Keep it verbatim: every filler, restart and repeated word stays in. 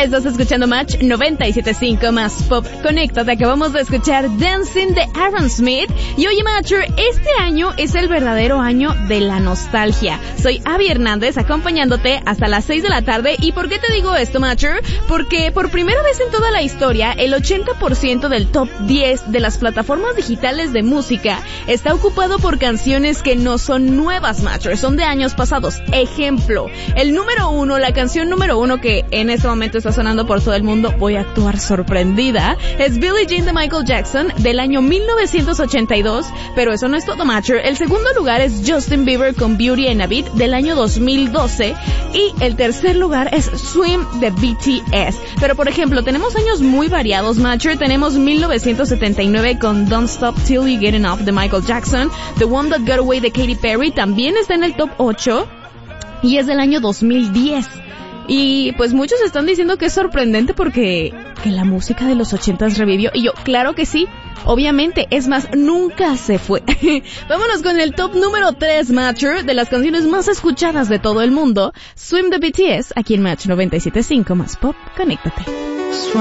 Estás escuchando Match noventa y siete punto cinco más Pop. Conéctate, acabamos de escuchar Dancing de Aerosmith. Y oye, Matcher, este año es el verdadero año de la nostalgia. Soy Abby Hernández, acompañándote hasta las seis de la tarde. ¿Y por qué te digo esto, Matcher? Porque por primera vez en toda la historia, el ochenta por ciento del top diez de las plataformas digitales de música está ocupado por canciones que no son nuevas, Matcher, son de años pasados. Ejemplo, el número uno, la canción número uno que en este momento está sonando por todo el mundo, voy a actuar sorprendida, es Billie Jean de Michael Jackson del año mil novecientos ochenta y dos, pero eso no es todo, Matcher. El segundo lugar es Justin Bieber con Beauty and a Beat del año dos mil doce y el tercer lugar es Swim de B T S. Pero por ejemplo, tenemos años muy variados, Matcher. Tenemos mil novecientos setenta y nueve con Don't Stop Till You Get Enough de Michael Jackson. The One That Got Away de Katy Perry también está en el top ocho y es del año dos mil diez. Y pues muchos están diciendo que es sorprendente porque que la música de los ochentas revivió. Y yo, claro que sí, obviamente, es más, nunca se fue. Vámonos con el top número tres, Matcher, de las canciones más escuchadas de todo el mundo. Swim de B T S, aquí en Match noventa y siete punto cinco más Pop. Conéctate.